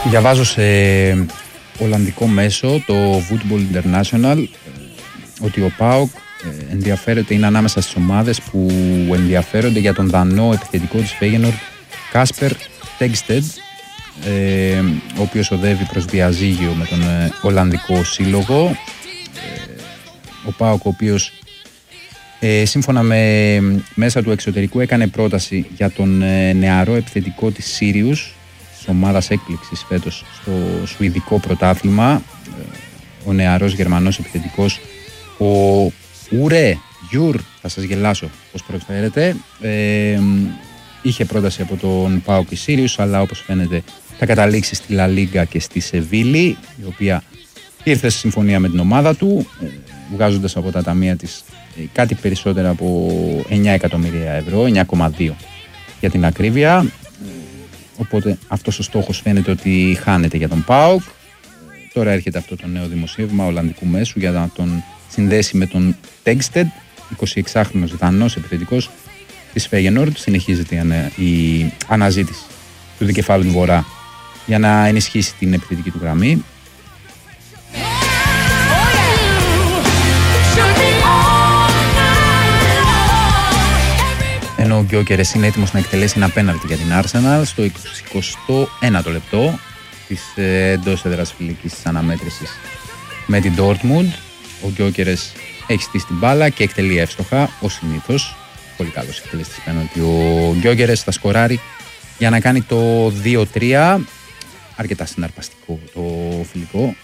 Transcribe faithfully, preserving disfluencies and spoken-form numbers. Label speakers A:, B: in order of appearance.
A: Διαβάζω σε ολλανδικό μέσο, το Football International, ότι ο ΠΑΟΚ ενδιαφέρεται, είναι ανάμεσα στις ομάδες που ενδιαφέρονται για τον δανό επιθετικό της Φέγενορντ Κάσπερ Τέγκστεντ, ε, ο οποίος οδεύει προς διαζύγιο με τον ε, Ολλανδικό Σύλλογο. Ε, ο ΠΑΟΚ, ο οποίος ε, σύμφωνα με μέσα του εξωτερικού έκανε πρόταση για τον ε, νεαρό επιθετικό της Σύριους, της ομάδας έκπληξης φέτος στο Σουηδικό πρωτάθλημα, ε, ο νεαρός Γερμανός επιθετικός, ο Ουρέ Γιουρ, θα σας γελάσω πώς προφέρεται, ε, είχε πρόταση από τον ΠΑΟΚ η Σύριους, αλλά όπως φαίνεται θα καταλήξει στη Λα Λίγκα και στη Σεβίλη, η οποία ήρθε σε συμφωνία με την ομάδα του, ε, βγάζοντας από τα ταμεία της ε, κάτι περισσότερα από εννιά εκατομμύρια ευρώ, εννιά κόμμα δύο για την ακρίβεια. Οπότε αυτός ο στόχος φαίνεται ότι χάνεται για τον ΠΑΟΚ. Ε, τώρα έρχεται αυτό το νέο δημοσίευμα ολλανδικού μέσου για να τον συνδέσει με τον Τέγκστεντ, εικοσιεξάχρονος δανός επιθετικός της Φέγενορντ. Συνεχίζεται η, ανα, η αναζήτηση του δικεφάλου του Βορρά για να ενισχύσει την επιθετική του γραμμή. Ενώ ο Γκιόκερες είναι έτοιμος να εκτελέσει ένα πέναλτι για την Arsenal στο εικοστό ένατο λεπτό της εντός έδρας φιλικής της αναμέτρησης με την Dortmund. Ο Γκιόκερες έχει στήσει την μπάλα και εκτελεί εύστοχα, ως συνήθως. Πολύ καλός εκτελέστης πέναλτι. Ο Γκιόκερες θα σκοράρει για να κάνει το δύο τρία. Αρκετά συναρπαστικό το φιλικό.